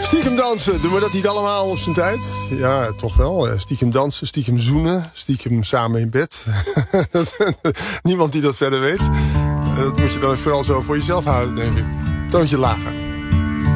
Stiekem dansen, doen we dat niet allemaal op zijn tijd? Ja, toch wel. Stiekem dansen, stiekem zoenen, stiekem samen in bed. Niemand die dat verder weet. Dat moet je dan vooral zo voor jezelf houden, denk ik. Toontje lager.